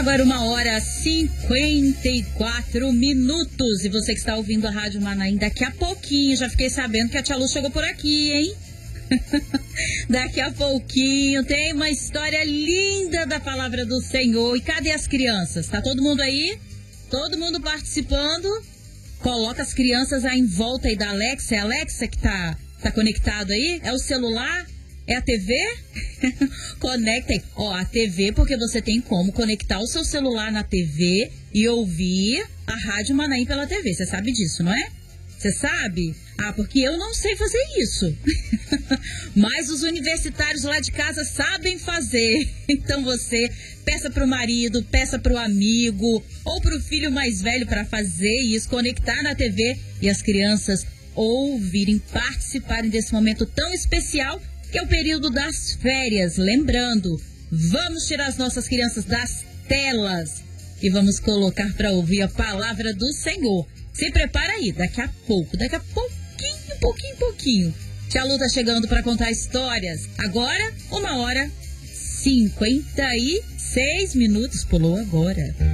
Agora 1h54. E você que está ouvindo a Rádio Manaim, daqui a pouquinho, já fiquei sabendo que a tia Lu chegou por aqui, hein? Daqui a pouquinho tem uma história linda da palavra do Senhor. E cadê as crianças? Tá todo mundo aí? Todo mundo participando? Coloca as crianças aí em volta aí da Alexa. É a Alexa que tá conectado aí? É o celular? É a TV? Conecta aí. Ó, a TV, porque você tem como conectar o seu celular na TV e ouvir a Rádio Manaim pela TV. Você sabe disso, não é? Você sabe? Ah, porque eu não sei fazer isso. Mas os universitários lá de casa sabem fazer. Então você peça pro marido, peça pro amigo ou pro filho mais velho para fazer isso, conectar na TV e as crianças ouvirem, participarem desse momento tão especial que é o período das férias. Lembrando, vamos tirar as nossas crianças das telas e vamos colocar para ouvir a palavra do Senhor. Se prepara aí, daqui a pouquinho. Tia Lu tá chegando para contar histórias. Agora, 1h56. Pulou agora.